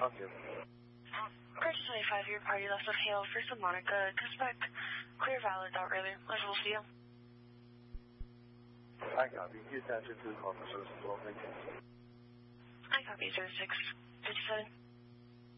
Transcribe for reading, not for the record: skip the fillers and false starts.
help you? Purchase 25, your party left of Hale, First of Monica, expect clear valid out earlier. We'll see you. I copy. Use that to call for service as well. Thank you. I copy 0657.